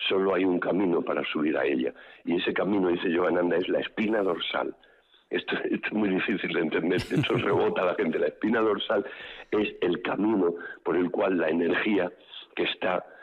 solo hay un camino para subir a ella. Y ese camino, dice Yogananda, es la espina dorsal. Esto es muy difícil de entender, esto rebota a la gente. La espina dorsal es el camino por el cual la energía que está